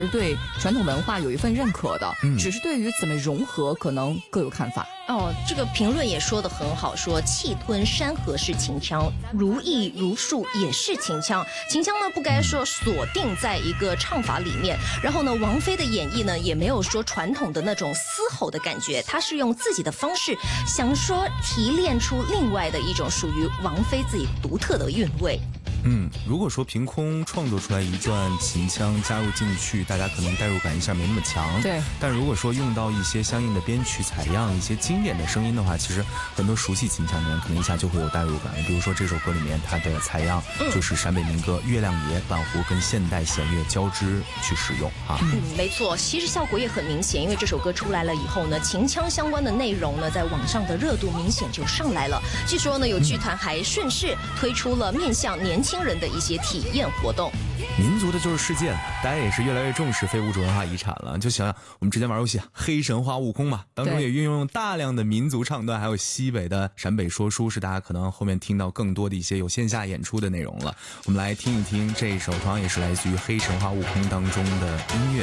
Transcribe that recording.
对传统文化有一份认可的，只是对于怎么融合可能各有看法。 这个评论也说得很好，说气吞山河是秦腔，如意如数也是秦腔。秦腔呢不该说锁定在一个唱法里面，然后呢王菲的演绎呢也没有说传统的那种嘶吼的感觉，她是用自己的方式想说提炼出另外的一种属于王菲自己独特的韵味。 如果说凭空创作出来一段秦腔加入进去，大家可能代入感一下没那么强。 对， 但如果说用到一些相应的编曲采样，一些经典的声音的话，其实很多熟悉秦腔的人可能一下就会有代入感。比如说这首歌里面它的采样就是陕北民歌《月亮爷》板胡跟现代弦乐交织去使用哈。 没错，其实效果也很明显，因为这首歌出来了以后呢，秦腔相关的内容呢，在网上的热度明显就上来了。据说呢，有剧团还顺势推出了面向年轻人的一些体验活动。 民族的就是世界了，大家也是越来越重视非物质文化遗产了。就想想我们之前玩游戏《黑神话：悟空》嘛，当中也运用大量的民族唱段，还有西北的陕北说书，是大家可能后面听到更多的一些有线下演出的内容了。我们来听一听这一首，同样也是来自于《黑神话：悟空》当中的音乐。